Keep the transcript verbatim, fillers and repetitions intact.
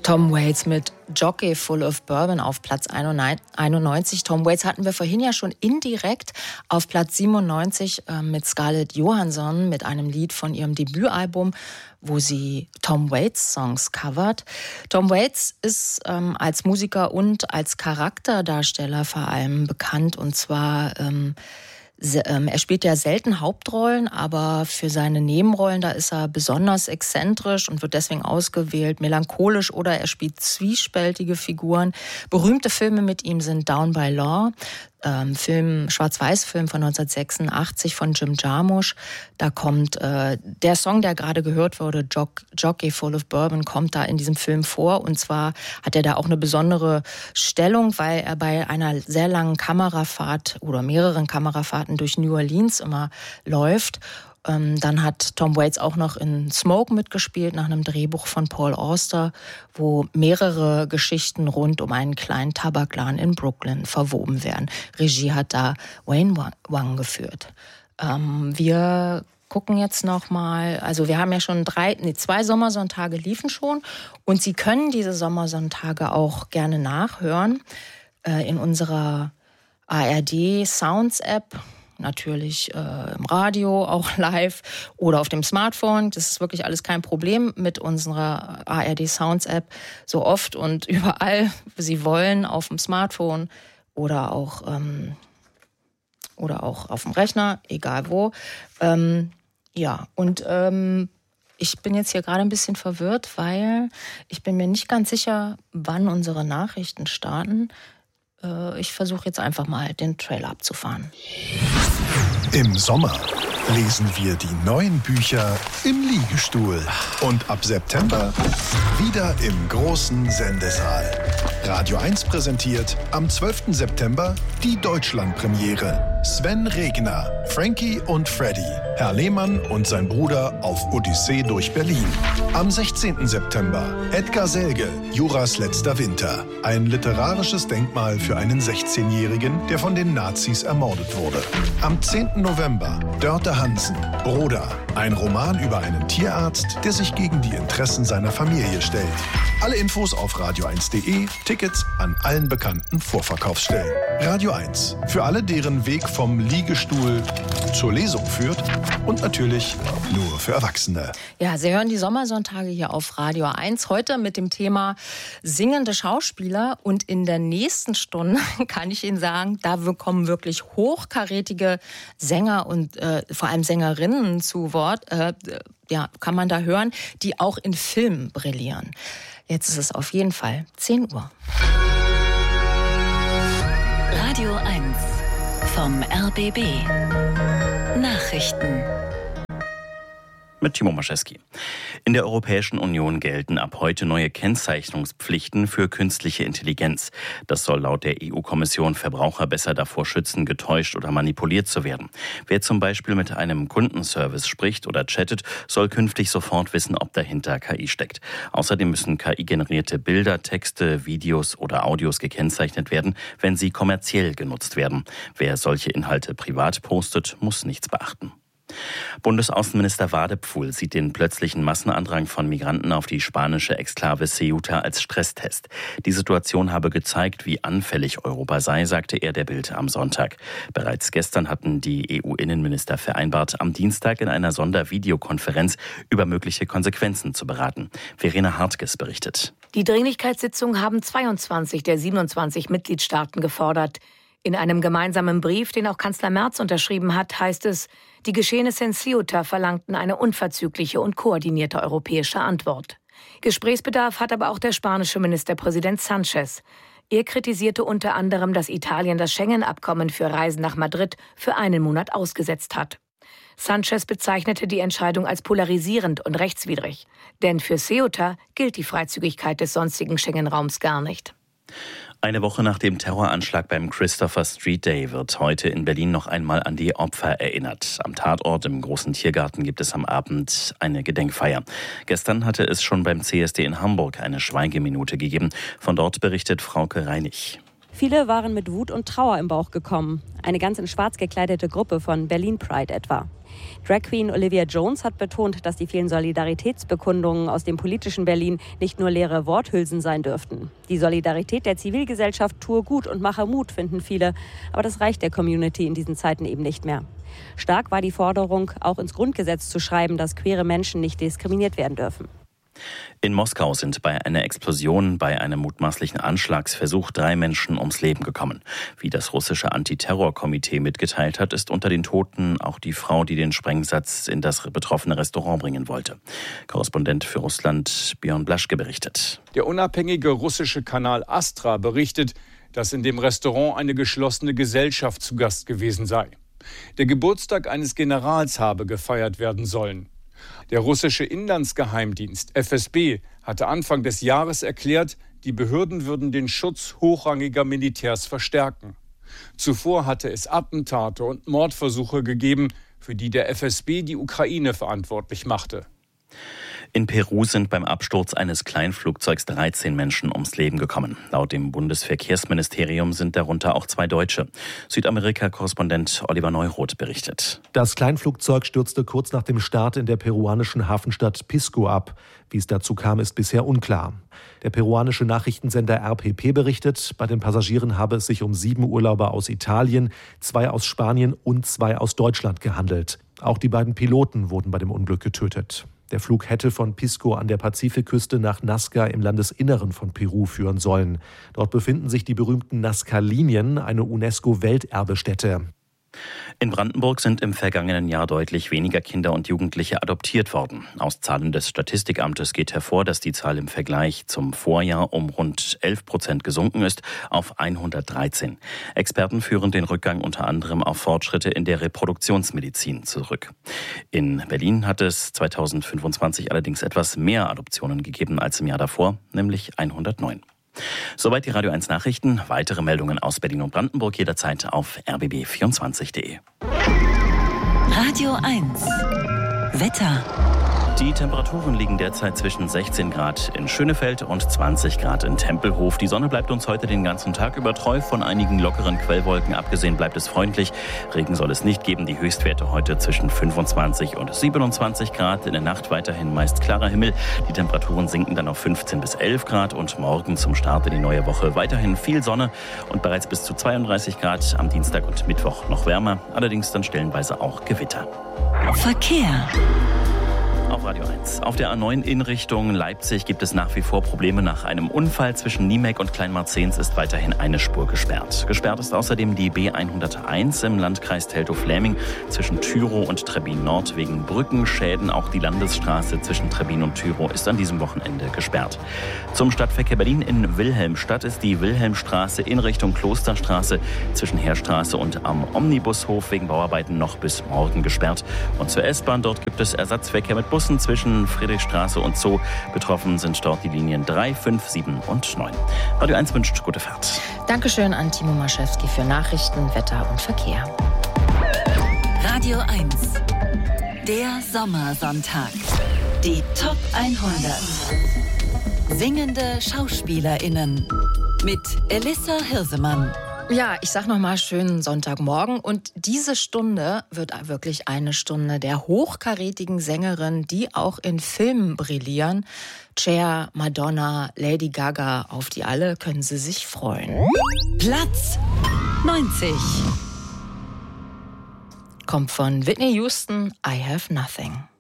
Tom Waits mit Jockey Full of Bourbon auf Platz einundneunzig. Tom Waits hatten wir vorhin ja schon indirekt auf Platz siebenundneunzig äh, mit Scarlett Johansson mit einem Lied von ihrem Debütalbum, wo sie Tom Waits Songs covert. Tom Waits ist ähm, als Musiker und als Charakterdarsteller vor allem bekannt, und zwar ähm, er spielt ja selten Hauptrollen, aber für seine Nebenrollen, da ist er besonders exzentrisch und wird deswegen ausgewählt, melancholisch, oder er spielt zwiespältige Figuren. Berühmte Filme mit ihm sind Down by Law, ähm, Film, Schwarz-Weiß-Film von neunzehnhundertsechsundachtzig von Jim Jarmusch. Da kommt äh, der Song, der gerade gehört wurde, Jock, Jockey Full of Bourbon, kommt da in diesem Film vor. Und zwar hat er da auch eine besondere Stellung, weil er bei einer sehr langen Kamerafahrt oder mehreren Kamerafahrten durch New Orleans immer läuft. Ähm, dann hat Tom Waits auch noch in Smoke mitgespielt, nach einem Drehbuch von Paul Auster, wo mehrere Geschichten rund um einen kleinen Tabakladen in Brooklyn verwoben werden. Regie hat da Wayne Wang geführt. Ähm, wir gucken jetzt noch mal, also wir haben ja schon drei, nee, zwei Sommersonntage liefen schon, und Sie können diese Sommersonntage auch gerne nachhören äh, in unserer A R D Sounds App. Natürlich äh, im Radio, auch live oder auf dem Smartphone. Das ist wirklich alles kein Problem mit unserer A R D Sounds App. So oft und überall Sie wollen, auf dem Smartphone oder auch, ähm, oder auch auf dem Rechner, egal wo. Ähm, ja, und ähm, ich bin jetzt hier gerade ein bisschen verwirrt, weil ich bin mir nicht ganz sicher, wann unsere Nachrichten starten. Ich versuche jetzt einfach mal, den Trailer abzufahren. Im Sommer lesen wir die neuen Bücher im Liegestuhl. Und ab September wieder im großen Sendesaal. Radio eins präsentiert am zwölften September die Deutschlandpremiere. Sven Regner, Frankie und Freddy, Herr Lehmann und sein Bruder auf Odyssee durch Berlin. Am sechzehnten September Edgar Selge, Juras letzter Winter. Ein literarisches Denkmal für einen sechzehnjährigen, der von den Nazis ermordet wurde. Am zehnten November Dörte Hansen, Broda. Ein Roman über einen Tierarzt, der sich gegen die Interessen seiner Familie stellt. Alle Infos auf radio eins punkt de, Tickets an allen bekannten Vorverkaufsstellen. Radio eins, für alle, deren Weg vom Liegestuhl zur Lesung führt, und natürlich nur für Erwachsene. Ja, Sie hören die Sommersonntage hier auf Radio eins, heute mit dem Thema singende Schauspieler, und in der nächsten Stunde kann ich Ihnen sagen, da kommen wirklich hochkarätige Sänger und äh, vor allem Sängerinnen zu Wort, äh, ja, kann man da hören, die auch in Filmen brillieren. Jetzt ist es auf jeden Fall zehn Uhr. Radio eins vom R B B. Nachrichten. Mit Timo Maschewski. In der Europäischen Union gelten ab heute neue Kennzeichnungspflichten für künstliche Intelligenz. Das soll laut der E U-Kommission Verbraucher besser davor schützen, getäuscht oder manipuliert zu werden. Wer zum Beispiel mit einem Kundenservice spricht oder chattet, soll künftig sofort wissen, ob dahinter K I steckt. Außerdem müssen K I-generierte Bilder, Texte, Videos oder Audios gekennzeichnet werden, wenn sie kommerziell genutzt werden. Wer solche Inhalte privat postet, muss nichts beachten. Bundesaußenminister Wadepfuhl sieht den plötzlichen Massenandrang von Migranten auf die spanische Exklave Ceuta als Stresstest. Die Situation habe gezeigt, wie anfällig Europa sei, sagte er der Bild am Sonntag. Bereits gestern hatten die E U-Innenminister vereinbart, am Dienstag in einer Sondervideokonferenz über mögliche Konsequenzen zu beraten. Verena Hartges berichtet. Die Dringlichkeitssitzung haben zweiundzwanzig der siebenundzwanzig Mitgliedstaaten gefordert. In einem gemeinsamen Brief, den auch Kanzler Merz unterschrieben hat, heißt es, die Geschehnisse in Ceuta verlangten eine unverzügliche und koordinierte europäische Antwort. Gesprächsbedarf hat aber auch der spanische Ministerpräsident Sánchez. Er kritisierte unter anderem, dass Italien das Schengen-Abkommen für Reisen nach Madrid für einen Monat ausgesetzt hat. Sánchez bezeichnete die Entscheidung als polarisierend und rechtswidrig. Denn für Ceuta gilt die Freizügigkeit des sonstigen Schengen-Raums gar nicht. Eine Woche nach dem Terroranschlag beim Christopher Street Day wird heute in Berlin noch einmal an die Opfer erinnert. Am Tatort im Großen Tiergarten gibt es am Abend eine Gedenkfeier. Gestern hatte es schon beim C S D in Hamburg eine Schweigeminute gegeben. Von dort berichtet Frauke Reinig. Viele waren mit Wut und Trauer im Bauch gekommen. Eine ganz in schwarz gekleidete Gruppe von Berlin Pride etwa. Drag Queen Olivia Jones hat betont, dass die vielen Solidaritätsbekundungen aus dem politischen Berlin nicht nur leere Worthülsen sein dürften. Die Solidarität der Zivilgesellschaft tue gut und mache Mut, finden viele. Aber das reicht der Community in diesen Zeiten eben nicht mehr. Stark war die Forderung, auch ins Grundgesetz zu schreiben, dass queere Menschen nicht diskriminiert werden dürfen. In Moskau sind bei einer Explosion bei einem mutmaßlichen Anschlagsversuch drei Menschen ums Leben gekommen. Wie das russische Antiterrorkomitee mitgeteilt hat, ist unter den Toten auch die Frau, die den Sprengsatz in das betroffene Restaurant bringen wollte. Korrespondent für Russland Björn Blaschke berichtet. Der unabhängige russische Kanal Astra berichtet, dass in dem Restaurant eine geschlossene Gesellschaft zu Gast gewesen sei. Der Geburtstag eines Generals habe gefeiert werden sollen. Der russische Inlandsgeheimdienst F S B hatte Anfang des Jahres erklärt, die Behörden würden den Schutz hochrangiger Militärs verstärken. Zuvor hatte es Attentate und Mordversuche gegeben, für die der F S B die Ukraine verantwortlich machte. In Peru sind beim Absturz eines Kleinflugzeugs dreizehn Menschen ums Leben gekommen. Laut dem Bundesverkehrsministerium sind darunter auch zwei Deutsche. Südamerika-Korrespondent Oliver Neuroth berichtet. Das Kleinflugzeug stürzte kurz nach dem Start in der peruanischen Hafenstadt Pisco ab. Wie es dazu kam, ist bisher unklar. Der peruanische Nachrichtensender R P P berichtet, bei den Passagieren habe es sich um sieben Urlauber aus Italien, zwei aus Spanien und zwei aus Deutschland gehandelt. Auch die beiden Piloten wurden bei dem Unglück getötet. Der Flug hätte von Pisco an der Pazifikküste nach Nazca im Landesinneren von Peru führen sollen. Dort befinden sich die berühmten Nazca-Linien, eine UNESCO-Welterbestätte. In Brandenburg sind im vergangenen Jahr deutlich weniger Kinder und Jugendliche adoptiert worden. Aus Zahlen des Statistikamtes geht hervor, dass die Zahl im Vergleich zum Vorjahr um rund elf Prozent gesunken ist auf hundertdreizehn. Experten führen den Rückgang unter anderem auf Fortschritte in der Reproduktionsmedizin zurück. In Berlin hat es zweitausendfünfundzwanzig allerdings etwas mehr Adoptionen gegeben als im Jahr davor, nämlich hundertneun. Soweit die Radio eins Nachrichten. Weitere Meldungen aus Berlin und Brandenburg jederzeit auf r b b vierundzwanzig punkt de. Radio eins Wetter. Die Temperaturen liegen derzeit zwischen sechzehn Grad in Schönefeld und zwanzig Grad in Tempelhof. Die Sonne bleibt uns heute den ganzen Tag über treu. Von einigen lockeren Quellwolken abgesehen bleibt es freundlich. Regen soll es nicht geben. Die Höchstwerte heute zwischen fünfundzwanzig und siebenundzwanzig Grad. In der Nacht weiterhin meist klarer Himmel. Die Temperaturen sinken dann auf fünfzehn bis elf Grad. Und morgen zum Start in die neue Woche weiterhin viel Sonne und bereits bis zu zweiunddreißig Grad. Am Dienstag und Mittwoch noch wärmer. Allerdings dann stellenweise auch Gewitter. Verkehr. Auf Radio eins. Auf der A neun in Richtung Leipzig gibt es nach wie vor Probleme. Nach einem Unfall zwischen Niemek und Kleinmarzens ist weiterhin eine Spur gesperrt. Gesperrt ist außerdem die B hunderteins im Landkreis Teltow-Fläming zwischen Tyrow und Trebbin Nord wegen Brückenschäden. Auch die Landesstraße zwischen Trebbin und Tyrow ist an diesem Wochenende gesperrt. Zum Stadtverkehr Berlin in Wilhelmstadt ist die Wilhelmstraße in Richtung Klosterstraße zwischen Heerstraße und am Omnibushof wegen Bauarbeiten noch bis morgen gesperrt. Und zur S-Bahn, dort gibt es Ersatzverkehr mit Bussen zwischen Friedrichstraße und Zoo. Betroffen sind dort die Linien drei, fünf, sieben und neun. Radio eins wünscht gute Fahrt. Dankeschön an Timo Maschewski für Nachrichten, Wetter und Verkehr. Radio eins. Der Sommersonntag. Die Top hundert. Singende SchauspielerInnen. Mit Elissa Hirsemann. Ja, ich sag nochmal schönen Sonntagmorgen und diese Stunde wird wirklich eine Stunde der hochkarätigen Sängerinnen, die auch in Filmen brillieren. Cher, Madonna, Lady Gaga, auf die alle können Sie sich freuen. Platz neunzig. Kommt von Whitney Houston, I Have Nothing.